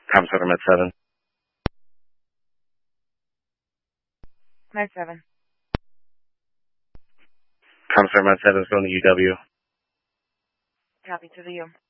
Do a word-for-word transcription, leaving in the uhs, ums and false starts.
Com seven Med seven. Med seven. Com seven Med seven is going to U W. Copy to the U.